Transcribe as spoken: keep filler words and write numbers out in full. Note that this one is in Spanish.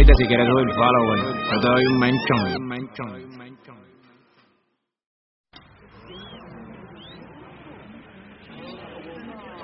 Oíste, si quieres subir follow, güey, yo te doy un mention.